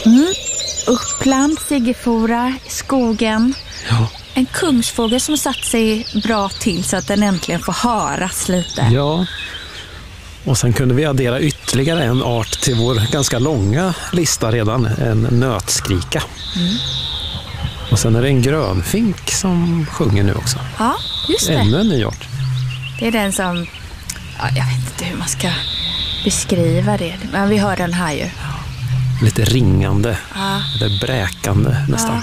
Uppland, Siggefora, skogen. Ja. En kungsfågel som satt sig bra till så att den äntligen får höras lite. Ja. Och sen kunde vi addera ytterligare en art till vår ganska långa lista redan. En nötskrika. Och sen är det en grönfink som sjunger nu också. Ja, just det. Ännu en ny art. Det är den som... Ja, jag vet inte hur man ska beskriva det. Men vi hör den här ju. Lite ringande. Ja. Eller bräkande nästan.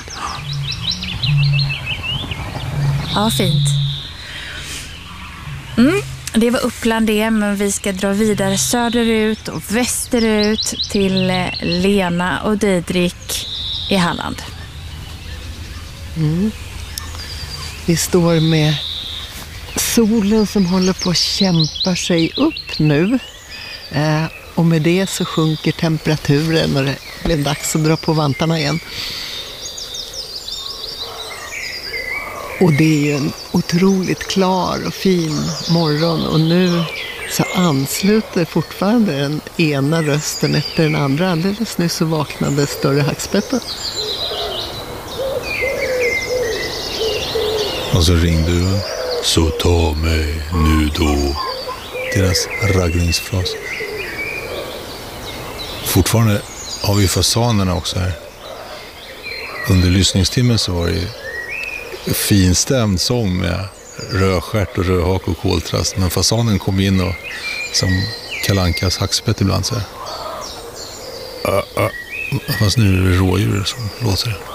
Ja, fint. Det var Uppland det, men vi ska dra vidare söderut och västerut till Lena och Didrik i Halland. Vi står med solen som håller på att kämpa sig upp nu. Och med det så sjunker temperaturen och det blev dags att dra på vantarna igen. Och det är ju en otroligt klar och fin morgon och nu så ansluter fortfarande den ena rösten efter den andra. Alldeles nyss så vaknade större hackspetten. Och så ringde du. Så ta mig nu då. Deras raggningsfras. Fortfarande har vi fasanerna också här. Under lyssningstimmen så var det finstämd sång med rödstjärt och rödhak och koltrast. Men fasanen kom in och som Kalle Ankas hackspett ibland så här. Fast nu är det rådjur som låter.